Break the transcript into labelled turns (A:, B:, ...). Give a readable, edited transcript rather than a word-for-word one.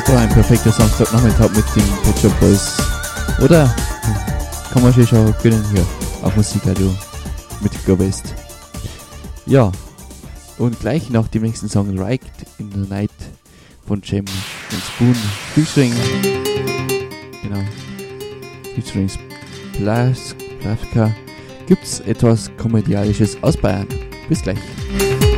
A: Ein perfekter Samstagnachmittag mit den Pet Shop Boys. Oder kann man sich schon gönnen hier auf Musikradio mit Go West. Ja, und gleich nach dem nächsten Song Right in the Night von Jem und Spoon featuring, genau, featuring Plaska, gibt's etwas Komödialisches aus Bayern. Bis gleich.